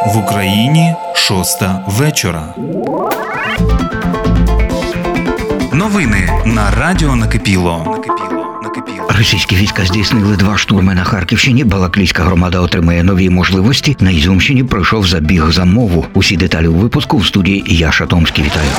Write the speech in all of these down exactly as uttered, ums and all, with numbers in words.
В Україні шоста вечора. Новини на радіо Накипіло. Російські війська здійснили два штурми на Харківщині. Балаклійська громада отримає нові можливості. На Ізюмщині пройшов забіг за мову. Усі деталі у випуску в студії Яша Томський. Вітаю.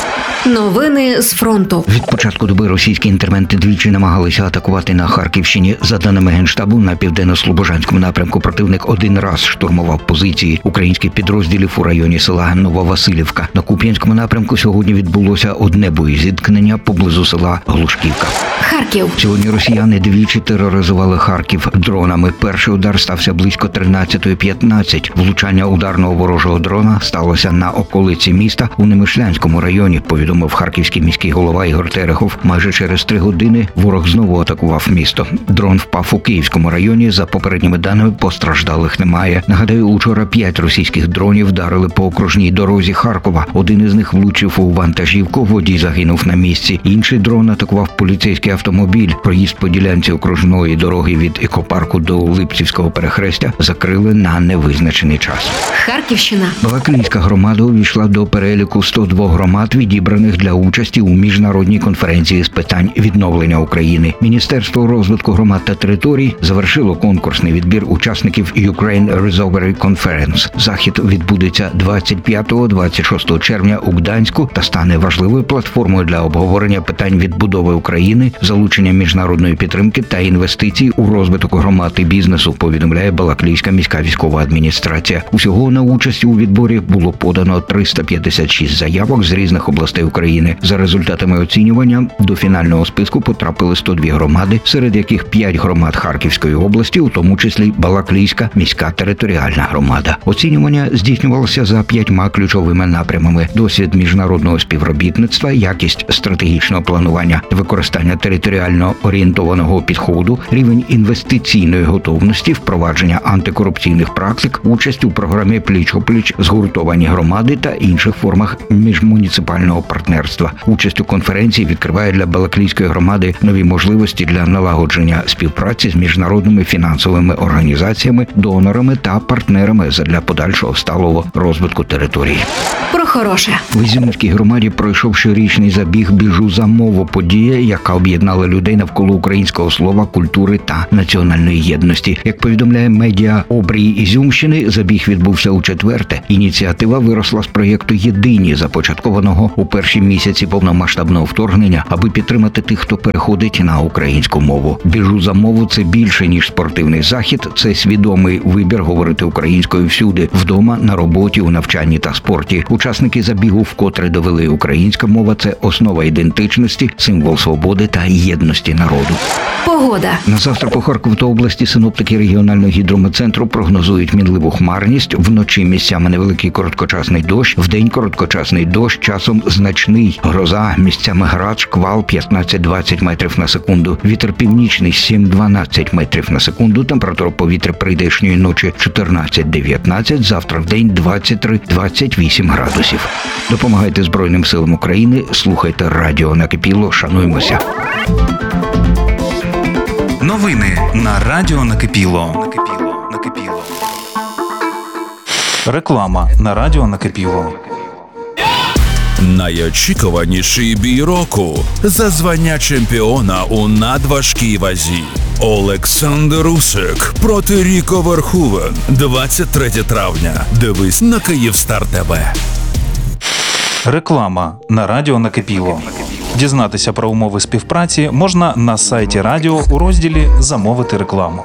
Новини з фронту. Від початку доби російські інтерменти двічі намагалися атакувати на Харківщині. За даними Генштабу, на південно-слобожанському напрямку противник один раз штурмував позиції українських підрозділів у районі села Нововасилівка. На Куп'янському напрямку сьогодні відбулося одне боєзіткнення поблизу села Глушківка. Харків. Сьогодні росіяни двічі тероризували Харків дронами. Перший удар стався близько тринадцятої п'ятнадцять. Влучання ударного ворожого дрона сталося на околиці міста у Немишлянському районі, повідомив харківський міський голова Ігор Терехов. Майже через три години ворог знову атакував місто. Дрон впав у Київському районі. За попередніми даними, постраждалих немає. Нагадаю, учора п'ять російських дронів вдарили по окружній дорозі Харкова. Один із них влучив у вантажівку, водій загинув на місці. Інший дрон атакував поліцейський автомобіль. Проїзд по ділянці окружної дороги від екопарку до Липцівського перехрестя закрили на невизначений час. Харківщина. Балаклійська громада увійшла до переліку сто двох громад, відібраних для участі у міжнародній конференції з питань відновлення України. Міністерство розвитку громад та територій завершило конкурсний відбір учасників Ukraine Recovery Conference. Захід відбудеться двадцять п'ятого - двадцять шостого червня у Гданську та стане важливою платформою для обговорення питань відбудови України, залучення міжнародної підтримки та інвестицій у розвиток громад і бізнесу, повідомляє Балаклійська міська військова адміністрація. Усього на участь у відборі було подано триста п'ятдесят шість заявок з різних областей України. За результатами оцінювання до фінального списку потрапили сто дві громади, серед яких п'ять громад Харківської області, у тому числі Балаклійська міська територіальна громада. Оцінювання здійснювалося за п'ятьма ключовими напрямами: досвід міжнародного співробітництва, якість стратегічного планування, використання територіально орієнтованого підходу, рівень інвестиційної готовності, впровадження антикорупційних практик, участь у програмі «Пліч-о-пліч», згуртовані громади та інших формах міжмуніципального партнерства. Участь у конференції відкриває для Балаклійської громади нові можливості для налагодження співпраці з міжнародними фінансовими організаціями, донорами та партнерами задля подальшого сталого розвитку території. Про хороше. В Ізюмській громаді пройшов щорічний забіг «Біжу за мову», подія, яка об'єднала людей навколо українського слова, культури та національної єдності. Як повідомляє медіа обрії Ізюмщини, забіг відбувся у четверте. Ініціатива виросла з проєкту «Єдині», започаткованого у перші місяці повномасштабного вторгнення, аби підтримати тих, хто переходить на українську мову. «Біжу за мову» – це більше, ніж спортивний захід, це свідомий вибір говорити українською всюди – вдома, на роботі, у навчанні та спорті. Учасники забігу вкотре довели: українська мова – це основа ідентичності, символ свободи та єдності народу. Погода. На завтра по Харкову та області синоптики регіонального гідрометцентру прогнозують мінливу хмарність, вночі місцями невеликий короткочасний дощ, вдень короткочасний дощ, часом значний, гроза, місцями град, шквал п'ятнадцять - двадцять метрів на секунду, вітер північний сім - дванадцять метрів на секунду, температура повітря прийдешньої ночі чотирнадцять - дев'ятнадцять, завтра вдень двадцять три - двадцять вісім градусів. Допомагайте Збройним силам України, слухайте радіо Накипіло, шануймося. Новини на радіо Накипіло. Накипіло. Накипіло. Реклама на радіо Накипіло. Найочікуваніший бій року за звання чемпіона у надважкій вазі. Олександр Усик проти Ріко Верховен. двадцять третього травня. Дивись на Київстар ТВ. Реклама на радіо Накипіло. Дізнатися про умови співпраці можна на сайті радіо у розділі «Замовити рекламу».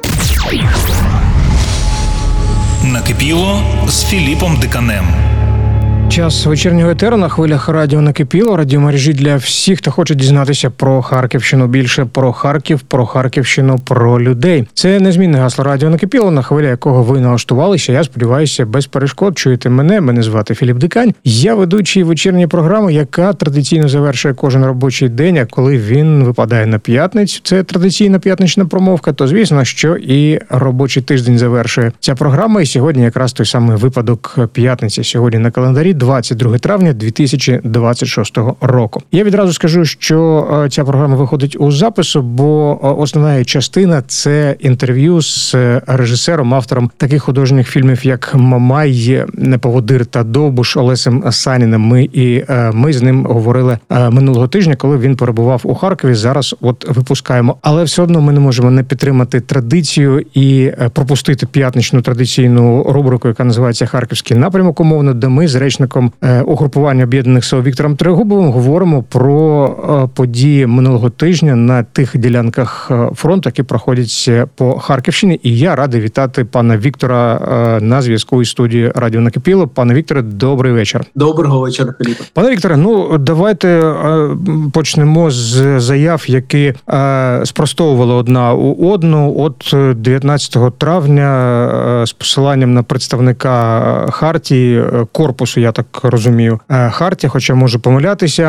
Накипіло з Філіпом Диканем. Час вечірнього етеру на хвилях радіо Накипіло, радіомережі для всіх, хто хоче дізнатися про Харківщину, більше про Харків, про Харківщину, про людей. Це незмінне гасло радіо Накипіло, на хвилі якого ви налаштувалися. Я сподіваюся, без перешкод чуєте мене. Мене звати Філіп Дикань. Я ведучий вечірньої програми, яка традиційно завершує кожен робочий день, а коли він випадає на п'ятницю, це традиційна п'ятнична промовка, то звісно, що і робочий тиждень завершує ця програма. І сьогодні якраз той самий випадок п'ятниці. Сьогодні на календарі двадцять друге травня дві тисячі двадцять шостого року. Я відразу скажу, що е, ця програма виходить у запису, бо е, основна її частина – це інтерв'ю з е, режисером, автором таких художніх фільмів, як «Мамай», «Неповодир» та «Довбуш» Олесем Саніним. Ми і е, ми з ним говорили е, минулого тижня, коли він перебував у Харкові. Зараз от випускаємо. Але все одно ми не можемо не підтримати традицію і е, пропустити п'ятничну традиційну рубрику, яка називається «Харківський напрямок умовно», де ми з речником е, угрупування об'єднаних сил Віктором Трегубовим говоримо про е, події минулого тижня на тих ділянках е, фронту, які проходять по Харківщині. І я радий вітати пана Віктора е, на зв'язку із студією «Радіо Накипіло». Пане Вікторе, добрий вечір. Доброго вечора, Філіппе. Пане Вікторе, ну давайте е, почнемо з заяв, які е, спростовували одна у одну. От дев'ятнадцятого травня е, з посиланням на представника Хартії, корпусу, я так розумію, е, Хартія, хоча можу помилятися,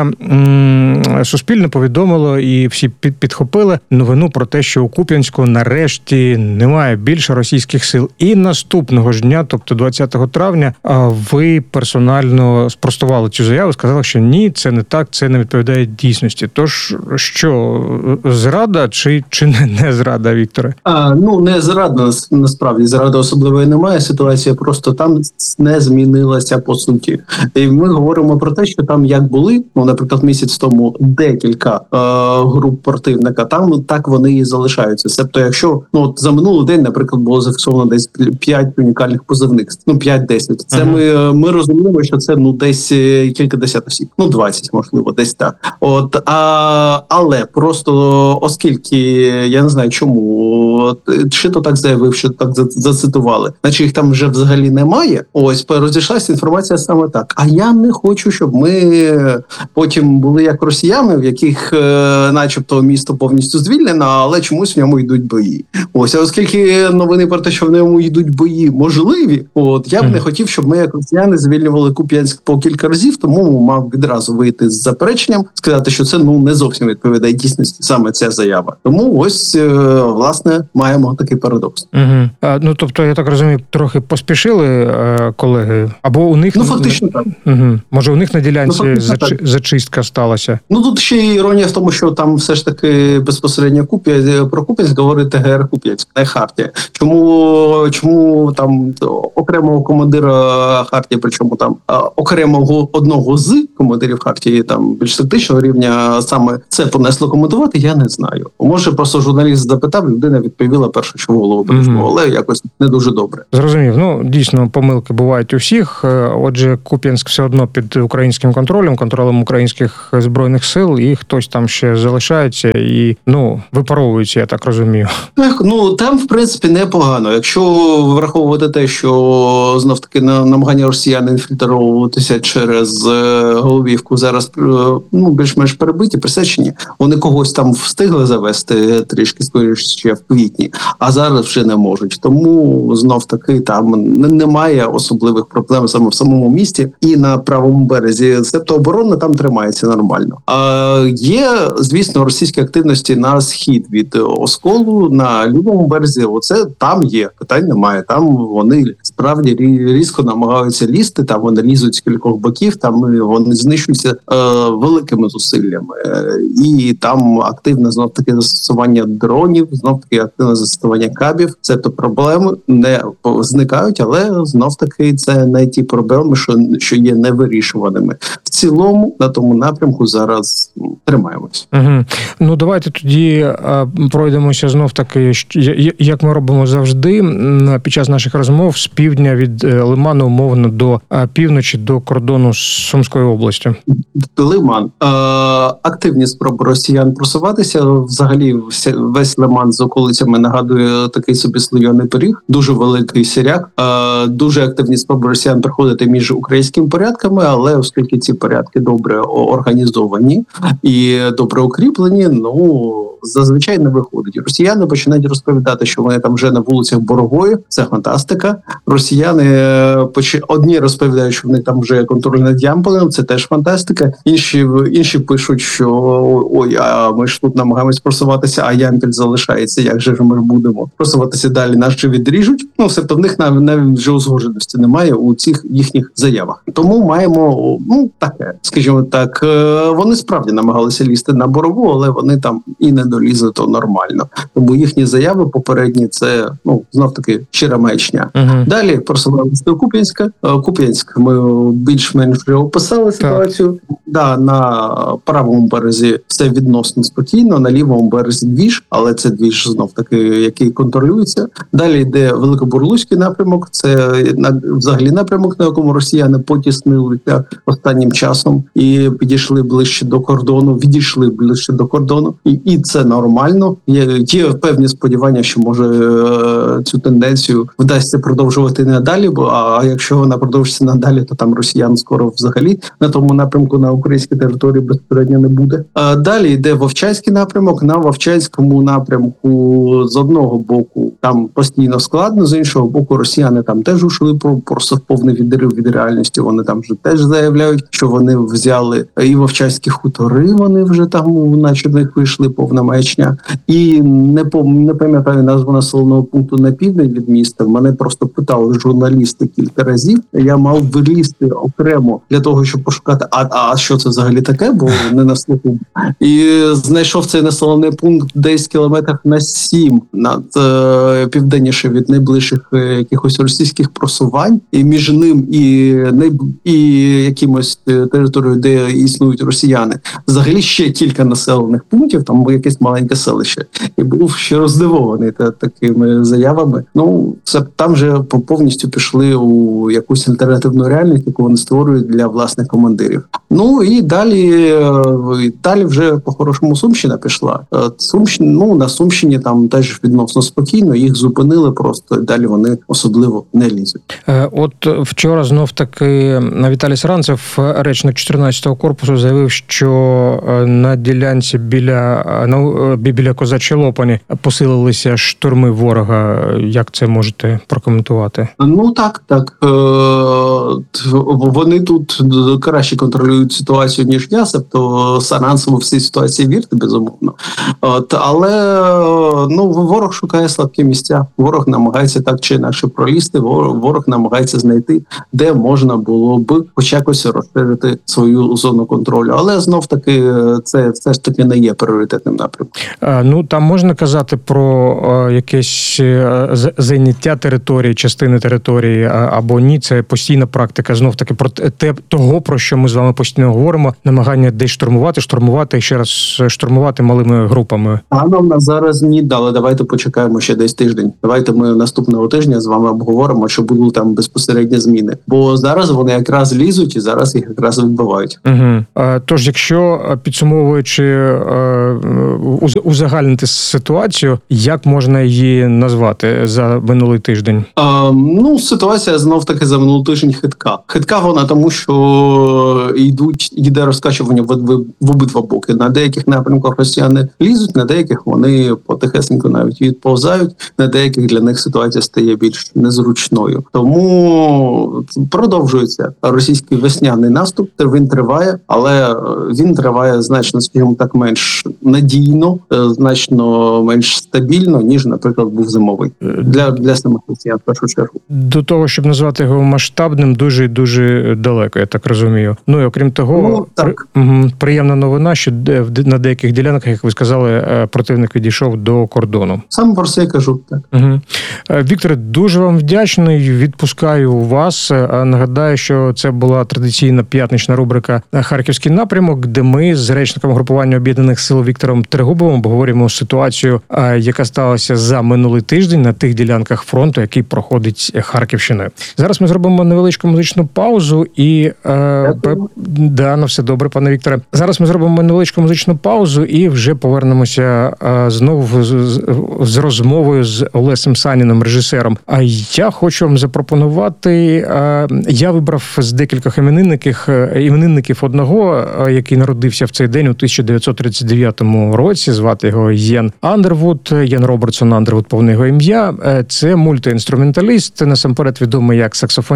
м, Суспільне повідомило і всі під, підхопили новину про те, що у Куп'янську нарешті немає більше російських сил. І наступного ж дня, тобто двадцятого травня, е, ви персонально спростували цю заяву, сказали, що ні, це не так, це не відповідає дійсності. Тож, що, зрада чи, чи не, не зрада, Вікторе? А, ну, не зрада, насправді, зради особливої немає, ситуація просто там не змінилася по суті. І ми говоримо про те, що там як були, ну, наприклад, місяць тому декілька е, груп противника, там ну, так вони і залишаються. Тобто, якщо ну, от за минулий день, наприклад, було зафіксовано десь п'ять унікальних позивництв, ну, п'ять-десять. Це ага. ми, ми розуміємо, що це ну, десь кілька десят осіб, ну, двадцять, можливо, десь так. От, а, але просто оскільки, я не знаю чому, чи то так заявив, що так зацитували, значить їх там вже взагалі немає, ось, розійшлася інформація саме так. А я не хочу, щоб ми потім були як росіяни, в яких начебто місто повністю звільнено, але чомусь в ньому йдуть бої. Ось, а оскільки новини про те, що в ньому йдуть бої можливі, от, я б не хотів, щоб ми як росіяни звільнювали Куп'янськ по кілька разів, тому мав відразу вийти з запереченням, сказати, що це ну не зовсім відповідає дійсності саме ця заява. Тому ось, власне, маємо такий парадокс. Угу. А, ну, тобто, я так розумію, трохи поспішили е, колеги? Або у них... Ну, фактично так. Угу. Може, у них на ділянці ну, зач... зачистка сталася? Ну, тут ще й іронія в тому, що там все ж таки безпосередньо Куп'я... про Куп'янськ говорить ТГР Куп'янськ, не Хартія. Чому, чому там окремого командира Хартії, причому там окремого одного з командирів Хартії, там більш тактичного рівня, саме це понесло коментувати, я не знаю. Може, просто журналіст запитав, людина відповіла перше, що в голову прийшло, mm-hmm. але якось не дуже добре. Зрозумів. Ну, дійсно, помилки бувають у всіх. Отже, Куп'янськ все одно під українським контролем, контролем українських збройних сил, і хтось там ще залишається і, ну, випаровується, я так розумію. Так, ну, там, в принципі, непогано. Якщо враховувати те, що, знов-таки, намагання росіян інфільтровуватися через Голубівку зараз, ну, більш-менш перебиті, присечені, вони когось там встигли завести трішки, скоріше, ще в квітні, а зараз вже не можуть. Тому, знов-таки, там немає особливих проблем саме в самому місті і на правому березі. Тобто оборона там тримається нормально. А є, звісно, російські активності на схід від Осколу, на лівому березі. Оце там є, питань немає. Там вони справді різко намагаються лізти, там вони лізуть з кількох боків, там вони знищуються е, великими зусиллями. І там активне, знов-таки, застосування дронів, знов-таки активне застосування кабів. Це то проблеми не зникають, але знов-таки це не ті проблеми, що, що є невирішуваними. В цілому на тому напрямку зараз тримаємось. Угу. Ну, давайте тоді а, пройдемося знов-таки, як ми робимо завжди, під час наших розмов з півдня від Лиману, умовно, до півночі, до кордону з Сумською областю. Лиман. Е, активні спроби росіян просуватися. Взагалі весь Лиман з околицями нагадує такий собі слоєний пиріг. Дуже великий сіряк. Е, дуже активні спроби росіян проходити між українськими порядками, але оскільки ці порядки добре організовані і добре укріплені, ну, зазвичай не виходить. Росіяни починають розповідати, що вони там вже на вулицях Борової. Це фантастика. Росіяни одні розповідають, що вони там вже контроль над Ямполем. Це теж фантастика. Інші інші пишуть, що ой, а ми ж тут намагаємось просуватися, а Ямпіль залишається. Як же ж ми будемо просуватися далі? Нас же відріжуть? Ну, все то в них навіть вже узгодженості немає у цих їхніх заявах. заявах. Тому маємо, ну, таке, скажімо так, вони справді намагалися лізти на борову, але вони там і не долізли, то нормально. Тому їхні заяви попередні – це, ну, знов-таки, щира маячня. Uh-huh. Далі просувалися до Куп'янська. Куп'янськ ми більш-менш вже описали ситуацію. Так. Да, на правому березі все відносно спокійно, на лівому березі двіж, але це двіж знов-таки, який контролюється. Далі йде Великобурлуцький напрямок, це взагалі напрямок, на якому росіяни потіснилися останнім часом і підійшли ближче до кордону, відійшли ближче до кордону. І, і це нормально. Є, є певні сподівання, що може цю тенденцію вдасться продовжувати надалі, бо а якщо вона продовжиться надалі, то там росіян скоро взагалі на тому напрямку на українській території безпосередньо не буде. А далі йде Вовчанський напрямок. На Вовчанському напрямку з одного боку там постійно складно, з іншого боку росіяни там теж ушли просто в повний відрив від реальності. Вони там вже теж заявляють, що вони взяли і Вовчанські хутори, вони вже там наче в них вийшли, повна маячня. І не, не пам'ятаю назву населеного пункту на південь від міста. Мене просто питали журналісти кілька разів. Я мав вилізти окремо для того, щоб пошукати, а, а що це взагалі таке, бо не на слуху. І знайшов цей населений пункт десь кілометрах на сім над е, південніше від найближчих е, якихось російських просувань. І між ним і, не, і якимось територією, де існують росіяни. Взагалі ще кілька населених пунктів, там якесь маленьке селище. І був щиро здивований та, такими заявами. Ну, це там вже повністю пішли у якусь альтернативну реальність, яку вони створюють для власних командирів. Ну і далі, далі вже по-хорошому Сумщина пішла. Сумщина, ну, на Сумщині там теж відносно спокійно, їх зупинили просто, і далі вони особливо не лізуть. От вчора знов-таки Віталій Саранцев, речник чотирнадцятого корпусу, заявив, що на ділянці біля, на, біля Козачої Лопані посилилися штурми ворога. Як це можете прокоментувати? Ну так, так. Вони тут краще контролюють ситуацію, ніж я, тобто Саранцеву в цій ситуації вірте, безумовно. От, але ну, ворог шукає слабкі місця, ворог намагається так чи інакше пролізти, ворог, ворог намагається знайти, де можна було б хоч якось розширити свою зону контролю. Але знов-таки це все ж таки не є пріоритетним напрямком. А, ну, там можна казати про а, якесь зайняття території, частини території, а, або ні, це постійна практика, знов-таки про те, того, про що ми з вами постійно говоримо, намагання десь штурмувати, штурмувати і ще раз штурмувати малими групами. А нам на зараз ні, але давайте почекаємо ще десь тиждень. Давайте ми наступного тижня з вами обговоримо, що будуть там безпосередні зміни. Бо зараз вони якраз лізуть і зараз їх якраз відбивають. Угу. Тож, якщо підсумовуючи, узагальнити ситуацію, як можна її назвати за минулий тиждень? А, ну, ситуація знов-таки за минулий тиждень хитка. Хитка вона тому, що йдуть, йде розкачування в, в, в обидва боки. На деяких напрямках росіяни лізуть, на деяких вони потихесенько навіть відповзають, на деяких для них ситуація стає більш незручною. Тому продовжується російський весняний наступ, він триває, але він триває значно, скажімо так, менш надійно, значно менш стабільно, ніж, наприклад, був зимовий. Для, для самих росіян, в першу чергу. До того, щоб назвати його масштабним, дуже-дуже далеко, я так розумію. Ну і окрім того, ну, так. При, приємна новина, що на деяких ділянках, як ви сказали, противник відійшов до кордону. Саме про це я кажу, так. Угу. Вікторе, дуже вам вдячний, відпускаю вас. Нагадаю, що це була традиційна п'ятнична рубрика «Харківський напрямок», де ми з речником групування Об'єднаних сил Віктором Трегубовим обговорюємо ситуацію, яка сталася за минулий тиждень на тих ділянках фронту, який проходить Харківщиною. Зараз ми зробимо невеличку музичну паузу і... Е, да, на все добре, пане Вікторе. Зараз ми зробимо невеличку музичну паузу і вже повернемося е, знову з, з розмовою з Олесем Саніним, режисером. А я хочу вам запропонувати, е, я вибрав з декількох іменинників, іменинників одного, е, який народився в цей день у тисяча дев'ятсот тридцять дев'ятому році, звати його Єн Андервуд, Єн Робертсон Андервуд, повне його ім'я. Це мультиінструменталіст, насамперед відомий як саксофоніст,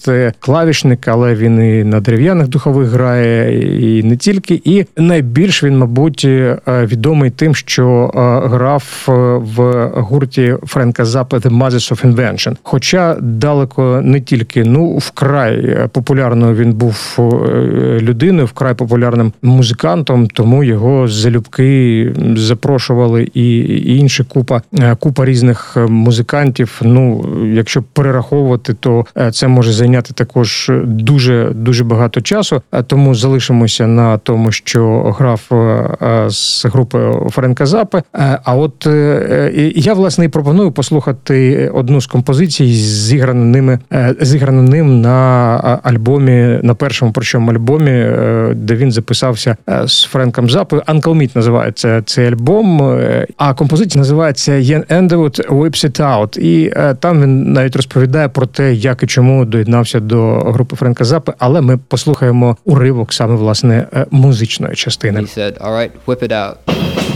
е, клавішник, але він і на дерев'яних духових грає, і не тільки. І найбільш він, мабуть, е, відомий тим, що е, грав е, в гурті Френка Заппи «The Mothers of Invention». Хоча далеко не тільки, ну, вкрай популярною він був е, людиною, вкрай популярним музикантом, тому його залюбки запрошували і, і інші купа, е, купа різних музикантів. Ну, якщо перераховувати, то це може зайняти також дуже, дуже багато часу. Тому залишимося на тому, що грав з групою Френка Заппи. А от я, власне, і пропоную послухати одну з композицій, зіграну ними, зіграну ним на альбомі, на першому, причому альбомі, де він записався з Френком Заппою. Uncle Meat називається цей альбом, а композиція називається Ian Underwood Whips It Out. І там він навіть розповідає про те, як і чому доєднався до групи Френка Заппи, але ми послухаємо уривок саме, власне, музичної частини. He said, all right, whip it out.